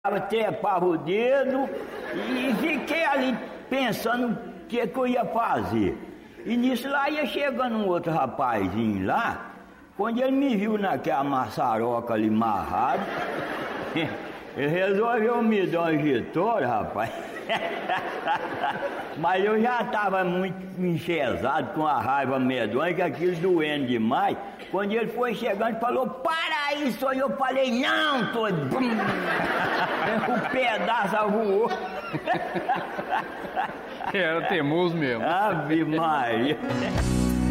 trepava o dedo e fiquei ali pensando o que eu ia fazer. E nisso lá ia chegando um outro rapazinho lá, quando ele me viu naquela maçaroca ali amarrado, ele resolveu me dar um injetor, rapaz. Mas eu já estava muito enxesado com a raiva medonha, que aquilo doendo demais. Quando ele foi chegando, falou: "Para isso!" Eu falei: "Não, tô..." O pedaço voou. Era teimoso mesmo. Ave Maria.